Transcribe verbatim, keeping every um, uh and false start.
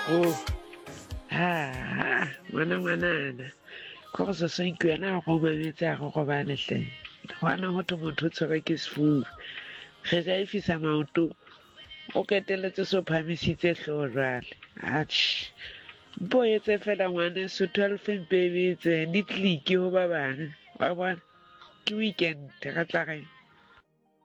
Oh, ha, ngwana ngwanana. Ko go se senke wena go mametse a go gobane hle. Gwana go thwe motho o tshwerwe ke sefuba. Ge ja e fisa maoto. O keteletse so phamisitse hlooho jwale. Atjhe. Mpo etse fela ngwaneso twelve mpe e betse. Di click ho ba bang. Wa bona? Ke weekend re tla reng?